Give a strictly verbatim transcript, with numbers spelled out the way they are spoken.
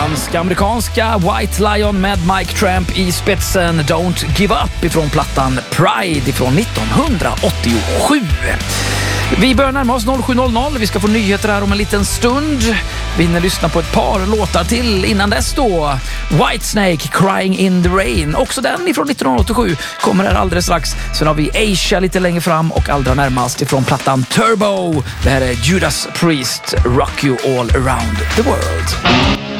Fransk-amerikanska White Lion med Mike Tramp i spetsen. Don't Give Up ifrån plattan Pride ifrån nittonhundraåttiosju. Vi börjar närma oss sju noll noll. Vi ska få nyheter här om en liten stund. Vi hinner lyssna på ett par låtar till innan dess då. Whitesnake, Crying in the Rain. Också den ifrån nittonhundraåttiosju kommer här alldeles strax. Sen har vi Asia lite längre fram och allra närmast ifrån plattan Turbo. Det här är Judas Priest, Rock You All Around the World.